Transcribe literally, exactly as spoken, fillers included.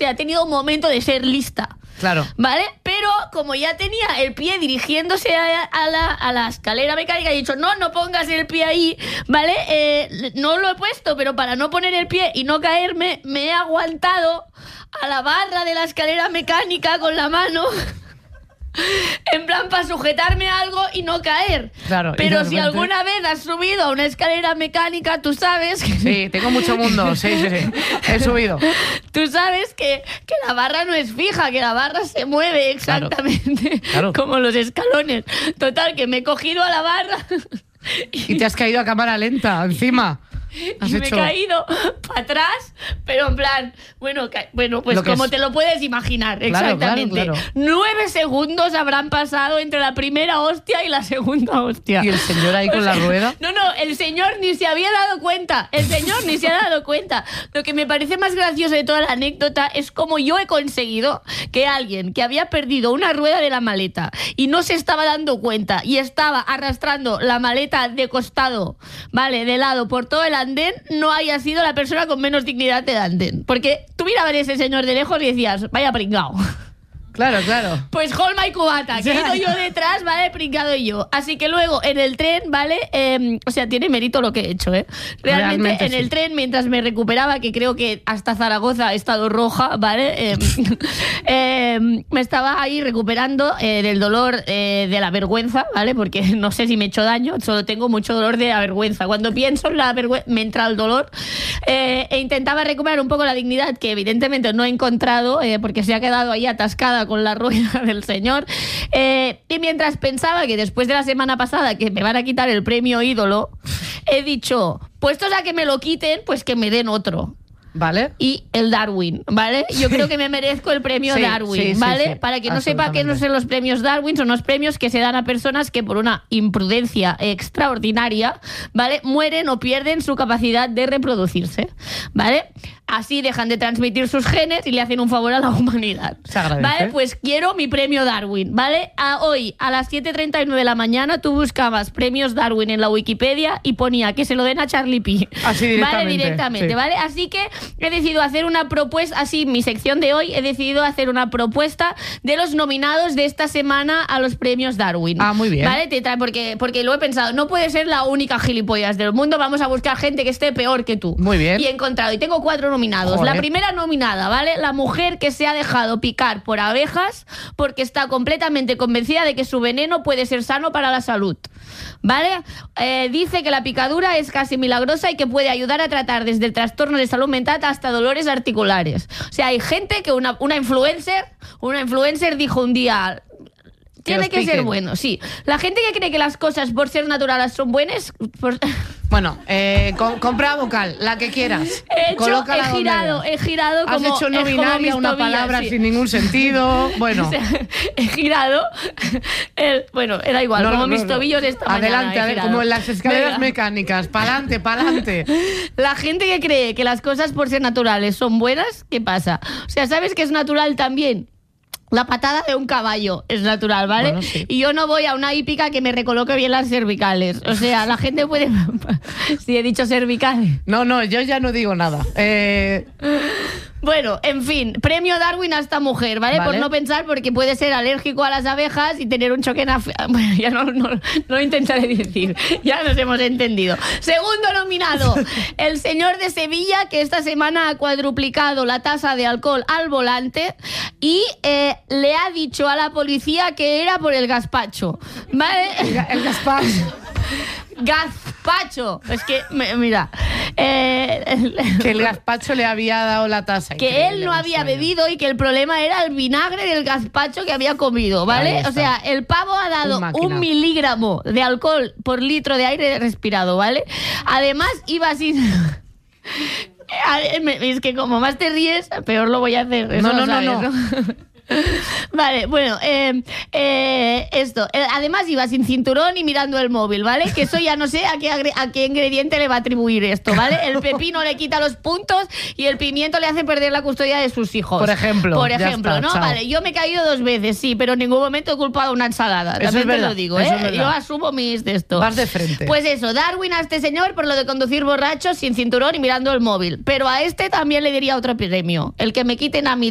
sea, ha tenido un momento de ser lista. Claro. ¿Vale? Pero como ya tenía el pie dirigiéndose a, a, la, a la escalera mecánica, he dicho, no, no pongas el pie ahí, ¿vale? Eh, no lo he puesto, pero para no poner el pie y no caerme, me he aguantado a la barra de la escalera mecánica con la mano... En plan, para sujetarme a algo y no caer. Claro, pero repente... si alguna vez has subido a una escalera mecánica, tú sabes que... Sí, tengo mucho mundo, sí, sí, sí. He subido. Tú sabes que, que la barra no es fija, que la barra se mueve exactamente claro. Claro. como los escalones. Total, que me he cogido a la barra... Y, y te has caído a cámara lenta, encima. Y me hecho... he caído para atrás, pero en plan, bueno, ca- bueno pues como es... te lo puedes imaginar, claro, exactamente. Claro, claro. Nueve segundos habrán pasado entre la primera hostia y la segunda hostia. ¿Y el señor ahí con o sea, la rueda? No, no, el señor ni se había dado cuenta. El señor ni se ha dado cuenta. Lo que me parece más gracioso de toda la anécdota es cómo yo he conseguido que alguien que había perdido una rueda de la maleta y no se estaba dando cuenta y estaba arrastrando la maleta de costado, vale, de lado por todo el andén, no haya sido la persona con menos dignidad del andén. Porque tú mirabas a ese señor de lejos y decías, vaya pringao. Claro, claro. Pues Holma y Cubata, que he ido yo detrás, ¿vale? Pringado y yo. Así que luego en el tren, ¿vale? Eh, o sea, tiene mérito lo que he hecho, ¿eh? Realmente, Realmente en sí. el tren, mientras me recuperaba, que creo que hasta Zaragoza he estado roja, ¿vale? Eh, eh, me estaba ahí recuperando eh, del dolor eh, de la vergüenza, ¿vale? Porque no sé si me he hecho daño, solo tengo mucho dolor de la vergüenza. Cuando pienso en la vergüenza, me entra el dolor. Eh, e intentaba recuperar un poco la dignidad, que evidentemente no he encontrado, eh, porque se ha quedado ahí atascada con la rueda del señor, eh, y mientras pensaba que después de la semana pasada que me van a quitar el premio ídolo, he dicho, puestos a que me lo quiten, pues que me den otro. Vale. Y el Darwin, ¿vale? Yo creo que me merezco el premio sí, Darwin, sí, ¿vale? Sí, sí, Para que no sepa que no son los premios Darwin, son los premios que se dan a personas que por una imprudencia extraordinaria, ¿vale? Mueren o pierden su capacidad de reproducirse, ¿vale? Así dejan de transmitir sus genes y le hacen un favor a la humanidad. Se agradece. ¿Vale? Pues quiero mi premio Darwin, ¿vale? A hoy, a las siete treinta y nueve de la mañana, tú buscabas premios Darwin en la Wikipedia y ponía que se lo den a Charlie Pi. Así directamente. ¿Vale? Directamente, sí. ¿vale? Así que he decidido hacer una propuesta, así, mi sección de hoy, he decidido hacer una propuesta de los nominados de esta semana a los premios Darwin. Ah, muy bien. ¿Vale? Te trae, porque, porque lo he pensado, no puede ser la única gilipollas del mundo, vamos a buscar gente que esté peor que tú. Muy bien. Y he encontrado, y tengo cuatro nominados. Joder. La primera nominada, ¿vale? La mujer que se ha dejado picar por abejas porque está completamente convencida de que su veneno puede ser sano para la salud, ¿vale? Eh, dice que la picadura es casi milagrosa y que puede ayudar a tratar desde el trastorno de salud mental hasta dolores articulares. O sea, hay gente que una, una influencer, una influencer dijo un día... Tiene que, que ser bueno, sí. La gente que cree que las cosas por ser naturales son buenas... Por... Bueno, eh, com compra vocal, la que quieras. He, hecho, he girado, he girado como... Has hecho no binaria, una tobillas, palabra sí. sin ningún sentido, bueno. O sea, he girado... El, bueno, era igual, no, como no, mis no, tobillos esta adelante, mañana. Adelante, como en las escaleras Venga. mecánicas, pa'lante, pa'lante. La gente que cree que las cosas por ser naturales son buenas, ¿qué pasa? O sea, ¿sabes que es natural también? La patada de un caballo es natural, ¿vale? Bueno, sí. Y yo no voy a una hípica que me recoloque bien las cervicales. O sea, la gente puede... Si he dicho cervicales. No, no, yo ya no digo nada. Eh... Bueno, en fin, premio Darwin a esta mujer, ¿vale? ¿vale? Por no pensar, porque puede ser alérgico a las abejas y tener un choque en... Bueno, ya no, no, no lo intentaré decir, ya nos hemos entendido. Segundo nominado, el señor de Sevilla, que esta semana ha cuadruplicado la tasa de alcohol al volante y eh, le ha dicho a la policía que era por el gazpacho, ¿vale? El, el gazpacho. Gazpacho. Es que, mira... Eh, que el gazpacho le había dado la taza. Que él no había bebido y que el problema era el vinagre del gazpacho que había comido, ¿vale? O sea, el pavo ha dado un, un miligramo de alcohol por litro de aire respirado, ¿vale? Además, iba sin... Es que como más te ríes, peor lo voy a hacer. Eso no, no, sabes, no, no. ¿no? Vale, bueno, eh, eh, esto. Eh, además iba sin cinturón y mirando el móvil, ¿vale? Que eso ya no sé a qué, a qué ingrediente le va a atribuir esto, ¿vale? El pepino le quita los puntos y el pimiento le hace perder la custodia de sus hijos. Por ejemplo. Por ejemplo, está, ¿no? chao. Vale, yo me he caído dos veces, sí, pero en ningún momento he culpado a una ensalada. Eso También es te verdad, lo digo, eso ¿eh? es verdad. Yo asumo mis de esto. Vas de frente. Pues eso, Darwin a este señor por lo de conducir borracho, sin cinturón y mirando el móvil. Pero a este también le diría otro premio. El que me quiten a mí